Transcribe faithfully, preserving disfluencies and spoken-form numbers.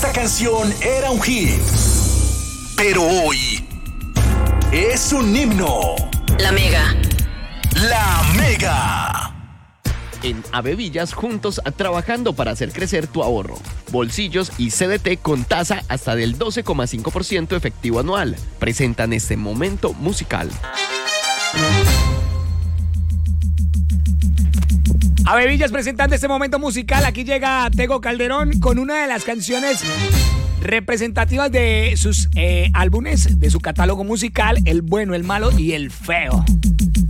esta canción era un hit, pero hoy es un himno. La Mega. La Mega. En Avevillas, juntos trabajando para hacer crecer tu ahorro. Bolsillos y C D T con tasa hasta del doce coma cinco por ciento efectivo anual. Presentan este momento musical. Avevillas presentando este momento musical. Aquí llega Tego Calderón con una de las canciones representativas de sus eh, álbumes, de su catálogo musical, El Bueno, El Malo y El Feo.